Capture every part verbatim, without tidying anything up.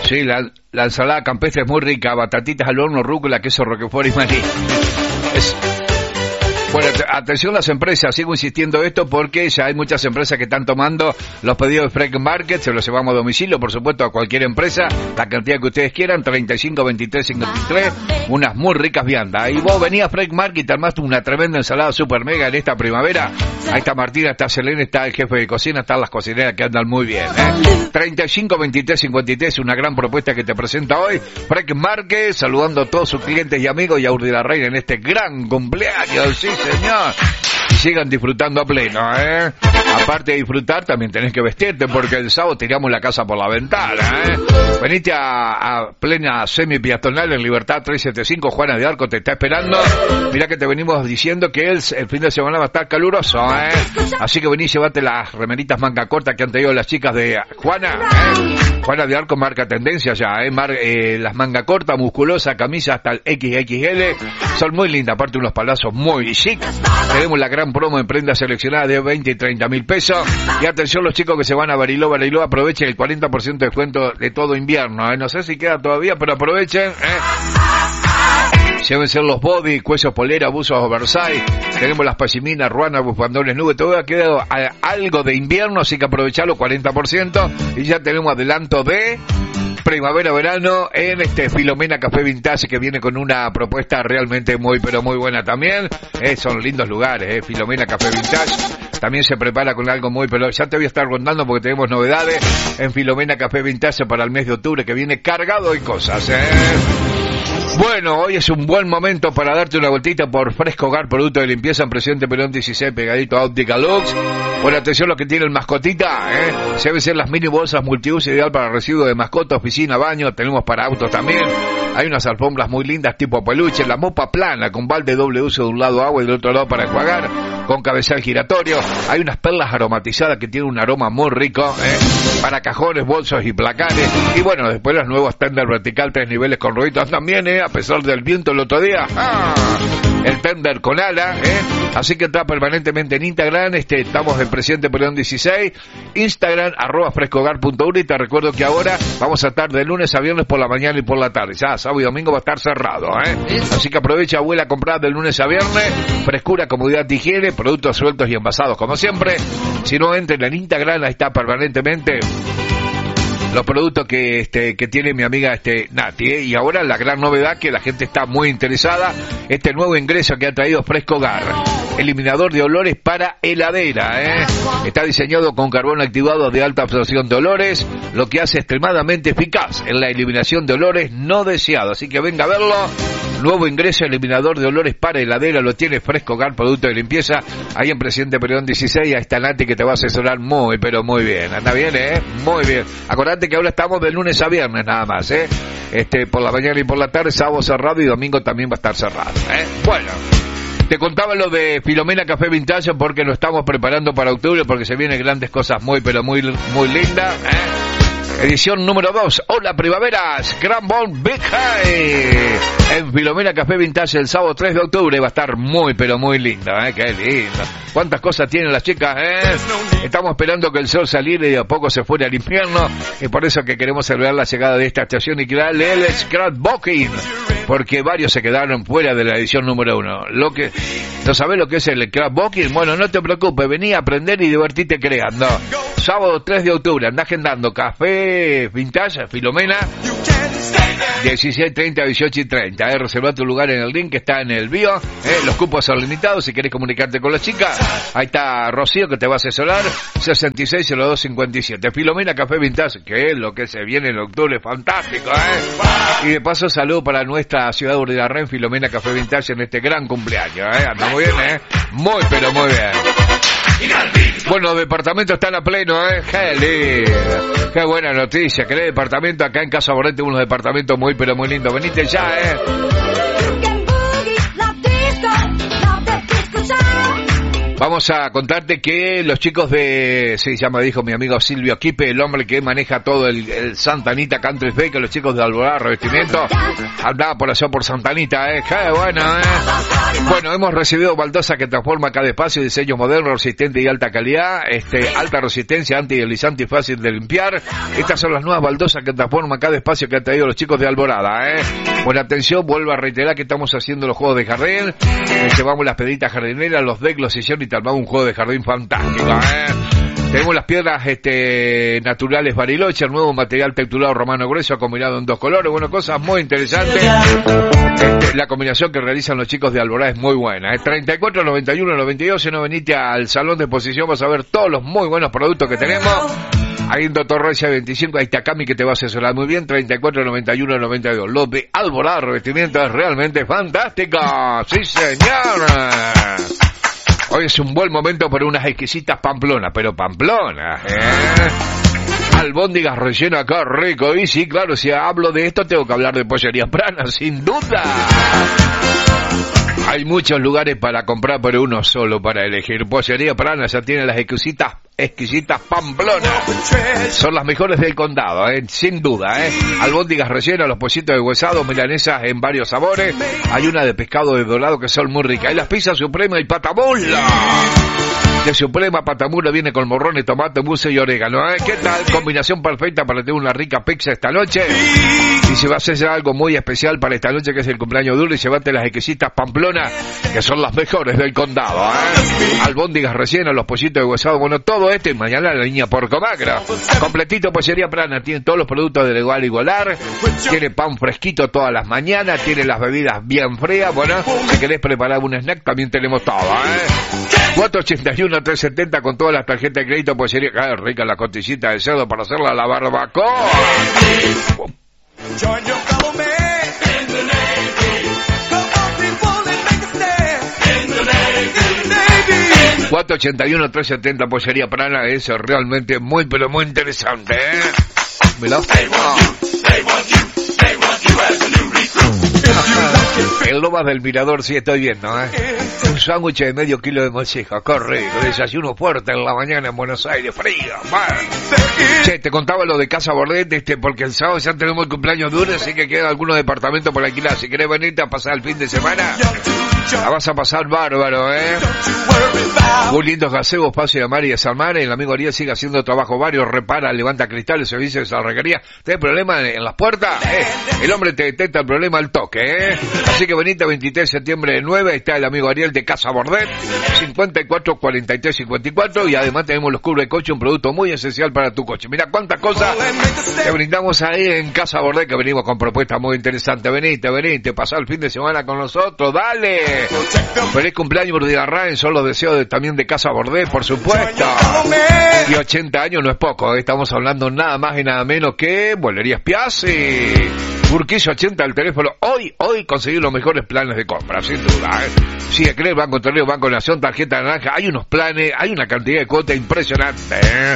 Sí, la, la ensalada campestre es muy rica, batatitas al horno, rúcula, queso roquefort y maní. Es... Bueno, atención las empresas, sigo insistiendo esto porque ya hay muchas empresas que están tomando los pedidos de Fresh Market, se los llevamos a domicilio, por supuesto, a cualquier empresa, la cantidad que ustedes quieran, treinta y cinco, veintitrés, cincuenta y tres, unas muy ricas viandas. Y vos venías a Fresh Market y armaste una tremenda ensalada super mega en esta primavera. Ahí está Martina, está Selene, está el jefe de cocina, están las cocineras que andan muy bien, ¿eh? treinta y cinco, veintitrés, cincuenta y tres, una gran propuesta que te presenta hoy Fresh Market, saludando a todos sus clientes y amigos y a Urdi la Reina en este gran cumpleaños, sí señor, y sigan disfrutando a pleno, ¿eh? Aparte de disfrutar, también tenés que vestirte porque el sábado tiramos la casa por la ventana, ¿eh? Venite a, a plena semi-peatonal en Libertad trescientos setenta y cinco, Juana de Arco te está esperando. Mirá que te venimos diciendo que el, el fin de semana va a estar caluroso, ¿eh? Así que vení, llevate las remeritas manga corta que han traído las chicas de Juana, ¿eh? Juana de Arco marca tendencia ya, ¿eh? Mar, eh, las manga corta, musculosa, camisa hasta el equis equis ele, son muy lindas, aparte unos palazos muy chic. Tenemos la gran promo en prendas seleccionadas de veinte y treinta mil pesos. Y atención los chicos que se van a Bariló, Bariló, aprovechen el cuarenta por ciento de descuento de todo invierno, ¿eh? No sé si queda todavía, pero aprovechen, ¿eh? Llévense los body, cuellos polera, buzos oversize. Tenemos las pashiminas, ruanas, bufandones, nubes. Todavía queda algo de invierno, así que aprovechalo, cuarenta por ciento. Y ya tenemos adelanto de primavera-verano en este Filomena Café Vintage, que viene con una propuesta realmente muy, pero muy buena también. Eh, son lindos lugares, eh, Filomena Café Vintage. También se prepara con algo muy, pero ya te voy a estar rondando porque tenemos novedades en Filomena Café Vintage para el mes de octubre, que viene cargado de cosas, eh. Bueno, hoy es un buen momento para darte una vueltita por Fresco Hogar, producto de limpieza en Presidente Perón dieciséis, pegadito a Óptica Lux. Bueno, atención los que tienen mascotita, ¿eh? Se deben ser las mini bolsas multiuso, ideal para residuos de mascota, oficina, baño, tenemos para autos también. Hay unas alfombras muy lindas tipo peluche, la mopa plana con balde doble uso de un lado agua y del otro lado para enjuagar, con cabezal giratorio. Hay unas perlas aromatizadas que tienen un aroma muy rico, ¿eh? Para cajones, bolsos y placares. Y bueno, después los nuevos tender vertical, tres niveles con rueditas también, ¿eh? A pesar del viento el otro día. ¡Ah! El tender con ala, ¿eh? Así que está permanentemente en Instagram. Este, estamos en Presidente Perón dieciséis. Instagram, arroba frescohogar punto uno. Y te recuerdo que ahora vamos a estar de lunes a viernes por la mañana y por la tarde. Ya, sábado y domingo va a estar cerrado, ¿eh? Así que aprovecha, abuela, a comprar de lunes a viernes. Frescura, comodidad, higiene, productos sueltos y envasados, como siempre. Si no, entren en Instagram, ahí está permanentemente los productos que este que tiene mi amiga este Nati, ¿eh? Y ahora la gran novedad que la gente está muy interesada, este nuevo ingreso que ha traído Fresco Hogar, eliminador de olores para heladera, ¿eh? Está diseñado con carbón activado de alta absorción de olores, lo que hace extremadamente eficaz en la eliminación de olores no deseados. Así que venga a verlo. Nuevo ingreso, eliminador de olores para heladera, lo tiene Fresco Hogar, producto de limpieza, ahí en Presidente Perón dieciséis. Ahí está Nati que te va a asesorar muy, pero muy bien. Anda bien, ¿eh? Muy bien. Acordate que ahora estamos de lunes a viernes nada más, ¿eh? Este, por la mañana y por la tarde, sábado cerrado y domingo también va a estar cerrado, ¿eh? Bueno, te contaba lo de Filomena Café Vintage porque nos estamos preparando para octubre, porque se vienen grandes cosas muy, pero muy, muy lindas, ¿eh? Edición número dos. Hola primaveras, Grand Ball Big High en Filomena Café Vintage el sábado tres de octubre. Va a estar muy, pero muy lindo, ¿eh? Qué lindo. Cuántas cosas tienen las chicas, ¿eh? Estamos esperando que el sol saliera y de a poco se fuera al invierno. Y por eso que queremos celebrar la llegada de esta estación y crearle el scrapbooking, porque varios se quedaron fuera de la edición número uno. Lo que, ¿no sabés lo que es el scrapbooking? Bueno, no te preocupes, vení a aprender y divertirte creando. Sábado tres de octubre, andá agendando Café Vintage, Filomena, dieciséis, treinta, dieciocho y treinta. Eh, reserva tu lugar en el link que está en el bio. Eh, los cupos son limitados. Si querés comunicarte con las chicas, ahí está Rocío que te va a asesorar. sesenta y seis, cero dos, cincuenta y siete. Filomena Café Vintage, que es lo que se viene en octubre, fantástico, ¿eh? Y de paso, saludo para nuestra ciudad de Urdilarren, Filomena Café Vintage en este gran cumpleaños, ¿eh? Anda muy bien, ¿eh? Muy, pero muy bien. Bueno, los departamentos están a pleno, ¿eh? Qué lindo. Qué buena noticia. ¿Querés departamento? Acá en Casa Borrete unos departamentos muy, pero muy lindos. Venite ya, ¿eh? Vamos a contarte que los chicos de, sí, ya me dijo mi amigo Silvio Quipe, el hombre que maneja todo el, el Santa Anita Country Fair, que los chicos de Alborada Revestimiento, andaba por allá por Santa Anita, eh, qué bueno, eh. Bueno, hemos recibido baldosa que transforma cada espacio, diseño moderno, resistente y alta calidad, este, alta resistencia, antideslizante y fácil de limpiar. Estas son las nuevas baldosas que transforman cada espacio que han traído los chicos de Alborada, eh. Buena atención, vuelvo a reiterar que estamos haciendo los juegos de jardín, eh, llevamos las peditas jardineras, los decks, los sillones y te armamos un juego de jardín fantástico, ¿eh? Tenemos las piedras este, naturales Bariloche, el nuevo material texturado romano grueso combinado en dos colores, bueno, cosas muy interesantes. Este, la combinación que realizan los chicos de Alborada es muy buena, ¿eh? treinta y cuatro, noventa y uno, noventa y dos, si no venite al salón de exposición vas a ver todos los muy buenos productos que tenemos. Ahí en Doctor Recia veinticinco, ahí está Cami que te va a asesorar muy bien, treinta y cuatro, noventa y uno, noventa y dos. Los de Alborada Revestimiento es realmente fantástico. ¡Sí, señor! Hoy es un buen momento para unas exquisitas pamplonas, pero pamplonas, ¿eh? Albóndigas rellenas, acá rico. Y sí, claro, si hablo de esto tengo que hablar de Pollería Prana, sin duda. Hay muchos lugares para comprar, pero uno solo para elegir. Pollería Prana ya tiene las exquisitas, exquisitas pamplonas. Son las mejores del condado, ¿eh? Sin duda, ¿eh? Albóndigas rellenas, los pollitos de huesado, milanesas en varios sabores. Hay una de pescado de dorado que son muy ricas. Hay las pizzas Suprema y patamula. De Suprema patamula viene con morrones, tomate, mousse y orégano, ¿eh? ¿Qué tal? Combinación perfecta para tener una rica pizza esta noche. Y si vas a hacer algo muy especial para esta noche, que es el cumpleaños duro, y llevate las exquisitas pamplonas, que son las mejores del condado, ¿eh? Albóndigas rellenas, los pollitos de huesado, bueno, todo esto y mañana la niña Porcomagro. Completito Pollería Prana, tiene todos los productos de igual igualar, tiene pan fresquito todas las mañanas, tiene las bebidas bien frías, bueno, si querés preparar un snack también tenemos todo, ¿eh? cuatro ochenta y uno, trescientos setenta con todas las tarjetas de crédito Pollería, ah, rica la costillita de cerdo para hacerla a la barbacoa. Join your fellow man in the Navy. Come on, people, and make a stand in the Navy. In the Navy. cuatro ochenta y uno, trescientos setenta Pollería Prana es realmente muy, pero muy interesante, ¿eh? ¿Mira? They want you, they want you, they want you as a new recruit. El Lomas del Mirador sí estoy viendo, ¿eh? Un sándwich de medio kilo de molleja, correcto, desayuno fuerte en la mañana en Buenos Aires, frío, man. Che, te contaba lo de Casa Bordet, este, porque el sábado ya tenemos el cumpleaños duro, así que quedan algunos departamentos por alquilar. Si querés venirte a pasar el fin de semana, la vas a pasar bárbaro, ¿eh? Muy lindos gazebos, Paso de Mar y de San Mar. El amigo Ariel sigue haciendo trabajo varios, repara, levanta cristales, servicios de salrería. ¿Tenés problema en las puertas? Eh, el hombre te detecta el problema al toque, ¿eh? Así que venite veintitrés de septiembre de nueve, ahí está el amigo Ariel de Casa Bordet, cincuenta y cuatro, cuarenta y tres, cincuenta y cuatro, y además tenemos los cubre de coche, un producto muy esencial para tu coche. Mira cuántas cosas te brindamos ahí en Casa Bordet, que venimos con propuestas muy interesantes. Venite, venite, pasá el fin de semana con nosotros, dale. Feliz cumpleaños, Burdigarraen, son los deseos de, también de Casa Bordet, por supuesto. Y ochenta años no es poco, ¿eh? Estamos hablando nada más y nada menos que Bolerías Piazzi. Urquiza ochenta al teléfono. Hoy, hoy conseguir los mejores planes de compra, sin duda, ¿eh? Si sí, crees Banco Torneo, Banco Nación, tarjeta naranja, hay unos planes, hay una cantidad de cuotas impresionante, ¿eh?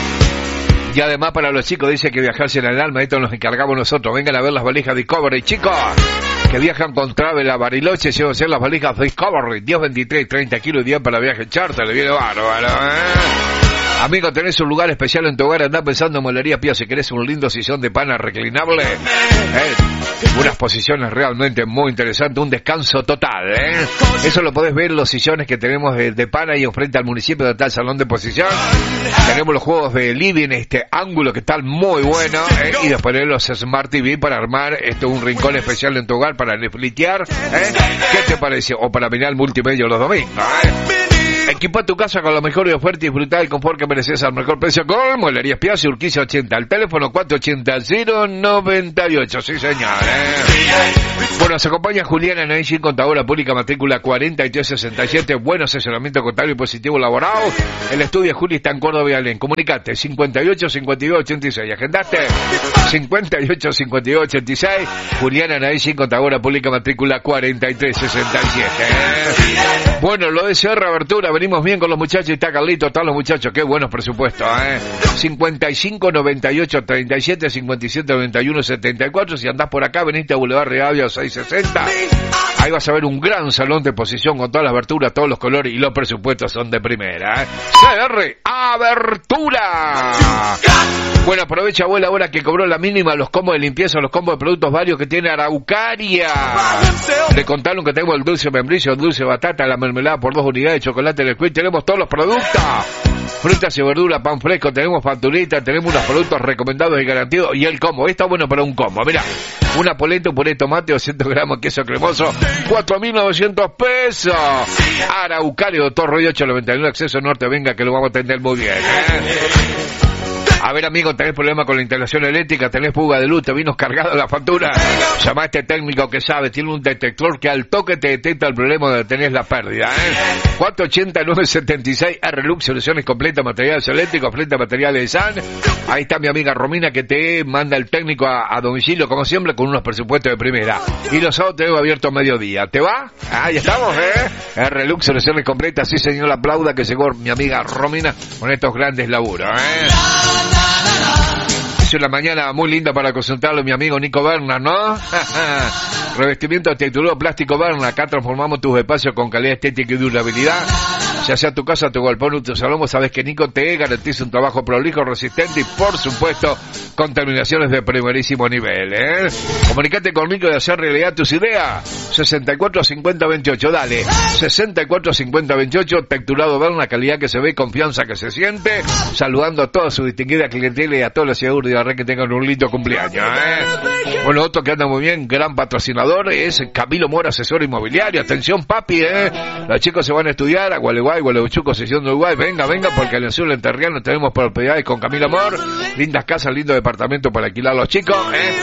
Y además para los chicos dice que viajarse en el alma, esto nos encargamos nosotros. Vengan a ver las valijas Discovery, chicos, que viajan con Travel a Bariloche, llevan a ser las valijas Discovery, diez, veintitrés, treinta kilos de día para viaje charter, le viene bárbaro, ¿eh? Amigo, tenés un lugar especial en tu hogar, andá pensando en Molería Pía, si querés un lindo sillón de pana reclinable, eh, unas posiciones realmente muy interesantes, un descanso total, eh. Eso lo podés ver en los sillones que tenemos de, de pana y enfrente al municipio, de tal salón de posición. Tenemos los juegos de living, este ángulo que están muy bueno, eh, y después los Smart T V para armar este un rincón especial en tu hogar para flitear, eh. ¿Qué te parece? O para mirar multimedia los domingos, eh. Equipa tu casa con la mejor oferta y disfruta del confort que mereces al mejor precio con Molerías Piazzi, Urquiza ochenta, al teléfono cuatro ochenta, cero noventa y ocho, sí señor, ¿eh? Bueno, se acompaña Juliana Nainchi, contadora pública, matrícula cuarenta y tres sesenta y siete, buen asesoramiento contable y positivo laboral. El estudio Juli está en Córdoba y Alén. Comunicate, cincuenta y ocho, cincuenta y dos, ochenta y seis, agendaste, cincuenta y ocho, cincuenta y dos, ochenta y seis, Juliana Nainchi, contadora pública, matrícula cuarenta y tres sesenta y siete, ¿eh? Bueno, lo de Sierra Abertura, venimos bien con los muchachos, y está Carlito, están los muchachos, qué buenos presupuestos, ¿eh? cincuenta y cinco, noventa y ocho, treinta y siete, cincuenta y siete, noventa y uno, setenta y cuatro, si andás por acá, veniste a Boulevard Rivadavia seiscientos sesenta, Ahí vas a ver un gran salón de exposición con todas las aberturas, todos los colores y los presupuestos son de primera. ¿eh? C R Abertura. Bueno, aprovecha, abuela, ahora que cobró la mínima, los combos de limpieza, los combos de productos varios que tiene Araucaria. Le contaron que tenemos el dulce membrillo, el dulce batata, la mermelada por dos unidades de chocolate de Squid. Tenemos todos los productos. Frutas y verduras, pan fresco, tenemos facturita, tenemos unos productos recomendados y garantidos. Y el combo, está bueno para un combo. Mira, una polenta, un puré de tomate, doscientos gramos, queso cremoso, cuatro mil novecientos pesos. Araucaria, doctor Roy ocho noventa y uno, acceso norte, venga que lo vamos a atender muy bien, ¿eh? A ver, amigo, tenés problema con la instalación eléctrica, tenés fuga de luz, te vino cargada la factura. Llama a este técnico que sabe, tiene un detector que al toque te detecta el problema de tenés la pérdida, ¿eh? cuatro ochenta, nueve setenta y seis, R-Lux, soluciones completas, materiales eléctricos, frente a materiales de S A N. Ahí está mi amiga Romina que te manda el técnico a, a domicilio, como siempre, con unos presupuestos de primera. Y los sábados tenemos abierto a mediodía. ¿Te va? Ahí estamos, ¿eh? R-Lux, soluciones completas, sí señor, aplauda que llegó mi amiga Romina con estos grandes laburos, ¿eh? Es una mañana muy linda para consultarlo mi amigo Nico Berna, ¿no? Revestimiento texturado plástico Berna. Acá transformamos tus espacios con calidad estética y durabilidad. Ya sea tu casa, tu galpón o tu salón, vos sabés que Nico te garantiza un trabajo prolijo, resistente y, por supuesto, con terminaciones de primerísimo nivel, ¿eh? Comunicate con Nico y hacer realidad tus ideas. sesenta y cuatro cincuenta veintiocho, dale. sesenta y cuatro cincuenta veintiocho, texturado Berna, calidad que se ve, confianza que se siente. Saludando a toda su distinguida clientela y a toda la ciudad de Urdiarrén que tengan un lindo cumpleaños, ¿eh? Bueno, otro que anda muy bien, gran patrocinador, es Camilo Mora, asesor inmobiliario. Atención, papi, ¿eh? Los chicos se van a estudiar a Gualeguay, Gualeguaychuco, sesión de Uruguay. Venga, venga, porque en el sur del Terriano tenemos propiedades con Camilo Mor. Lindas casas, lindo departamento para alquilar a los chicos,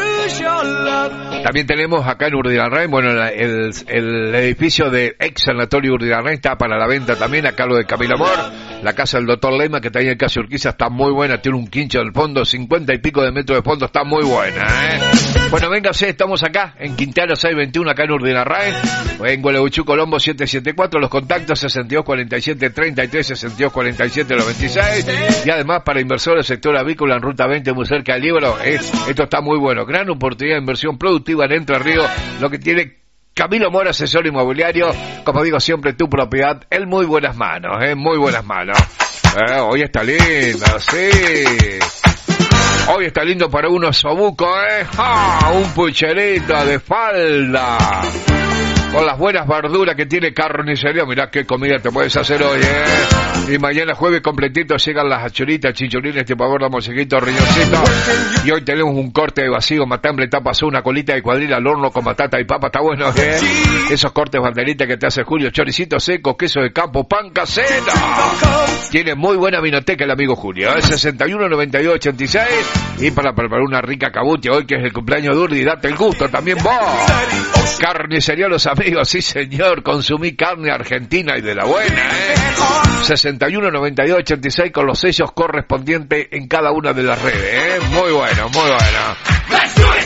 ¿eh? También tenemos acá en Urdiarrén, bueno, el, el edificio de ex sanatorio Urdiarrén está para la venta también, a cargo de Camilo Mor. La casa del doctor Lema, que está ahí en Casa Urquiza, está muy buena, tiene un quincho del fondo, cincuenta y pico de metros de fondo, está muy buena, ¿eh? Bueno, véngase, estamos acá, en Quintana seiscientos veintiuno, acá en Urdiarrén, en Gualeguaychú, Colombo setecientos setenta y cuatro, los contactos sesenta y dos cuarenta y siete treinta y tres, sesenta y dos cuarenta y siete noventa y seis, y además para inversores sector avícola en Ruta veinte, muy cerca del Libro, ¿eh? Esto está muy bueno, gran oportunidad de inversión productiva en Entre Ríos, lo que tiene Camilo Mora, asesor inmobiliario, como digo siempre, tu propiedad en muy buenas manos, en ¿eh? muy buenas manos. Eh, hoy está lindo, sí. Hoy está lindo para unos sobucos, ¿eh? ¡Ah! Un pucherito de falda. Con las buenas verduras que tiene Carnicería. Mirá qué comida te puedes hacer hoy, ¿eh? Y mañana jueves completito llegan las achuritas, chinchulines, tipo gorda, mosequito, riñoncito. Y hoy tenemos un corte de vacío, matambre, tapas, una colita de cuadril al horno con batata y papa. Está bueno, ¿eh? Esos cortes banderitas que te hace Julio. Choricito seco, queso de campo, pan casero. Tiene muy buena vinoteca el amigo Julio, ¿eh? sesenta y uno noventa y dos ochenta y seis. Y para preparar una rica cabutia hoy que es el cumpleaños de Urdi, date el gusto también vos. Carnicería Los Amigos, sí señor, consumí carne argentina y de la buena, ¿eh? sesenta y uno noventa y dos ochenta y seis con los sellos correspondientes en cada una de las redes, ¿eh? Muy bueno, muy bueno.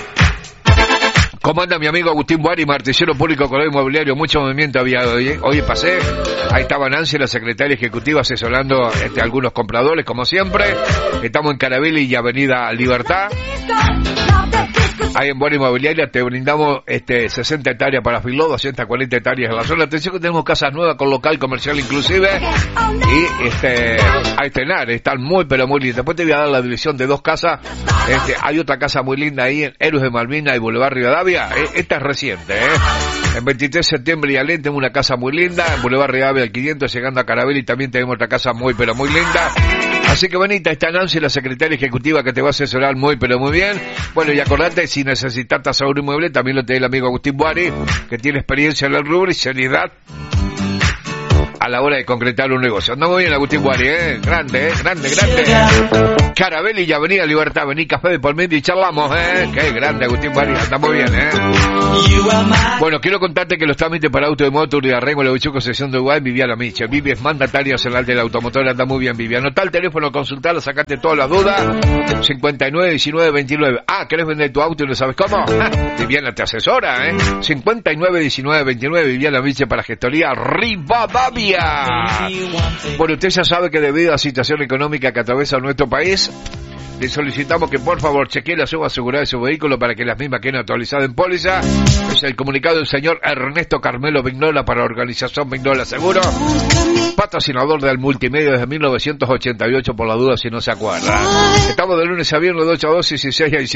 ¿Cómo anda mi amigo Agustín Buari, martillero público con el inmobiliario? Mucho movimiento había hoy, ¿eh? Hoy pasé, ahí estaba Nancy, la secretaria ejecutiva, asesorando este, algunos compradores, como siempre. Estamos en Carabelli y Avenida Libertad. Ahí en Buena Inmobiliaria te brindamos este sesenta hectáreas para Filó, doscientas cuarenta hectáreas en la zona. Atención que tenemos casas nuevas con local comercial inclusive. Y este a estrenar, están muy pero muy lindas. Después te voy a dar la división de dos casas. Este, hay otra casa muy linda ahí en Héroes de Malvinas y Boulevard Rivadavia. Esta es reciente, ¿eh? En veintitrés de septiembre y Alén tenemos una casa muy linda. En Boulevard Rivadavia al quinientos, llegando a Carabelli también tenemos otra casa muy pero muy linda. Así que bonita, está Nancy, la secretaria ejecutiva, que te va a asesorar muy pero muy bien. Bueno, y acordate, si necesitas tasador inmueble, también lo tiene el amigo Agustín Buari, que tiene experiencia en el rubro y seriedad a la hora de concretar un negocio. Anda muy bien Agustín Buari, ¿eh? Grande, ¿eh? Grande, grande. Carabelli y Avenida Libertad, vení café de por medio y charlamos, ¿eh? Qué grande Agustín Buari, anda muy bien, ¿eh? Bueno, quiero contarte que los trámites para auto de moto de Arrengo, la Bichuco, sesión de Uruguay, Viviana Miche. Vivi es mandataria nacional del automotor, anda muy bien, Viviana. Anotá el teléfono, consultalo, sacate todas las dudas. cincuenta y nueve diecinueve veintinueve. Ah, ¿querés vender tu auto y no sabes cómo? Viviana te asesora, ¿eh? cincuenta y nueve diecinueve veintinueve, Viviana Miche para gestoría Rivadavia. Bueno, usted ya sabe que debido a la situación económica que atraviesa nuestro país, Le solicitamos que por favor chequee la suma asegurada de su vehículo para que las mismas queden actualizadas en póliza. Es el comunicado del señor Ernesto Carmelo Vignola para Organización Vignola Seguro, patrocinador del multimedia desde mil novecientos ochenta y ocho, por la duda si no se acuerda. Estamos de lunes a viernes de ocho a doce y dieciséis a